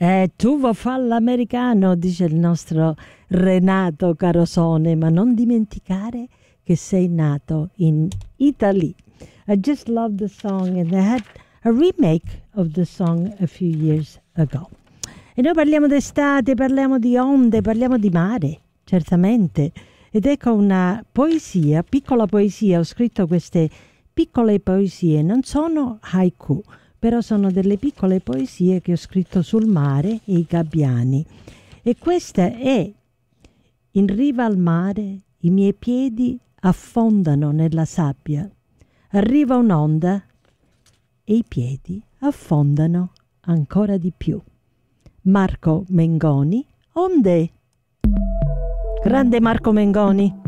Tu vuoi fare l'americano, dice il nostro Renato Carosone, ma non dimenticare che sei nato in Italy. I just love the song and they had a remake of the song a few years ago. E noi parliamo d'estate, parliamo di onde, parliamo di mare, certamente. Ed ecco una poesia, piccola poesia, ho scritto queste piccole poesie, non sono haiku, però sono delle piccole poesie che ho scritto sul mare e i gabbiani. E questa è: in riva al mare i miei piedi affondano nella sabbia, arriva un'onda e i piedi affondano ancora di più. Marco Mengoni, onde. Grande Marco Mengoni.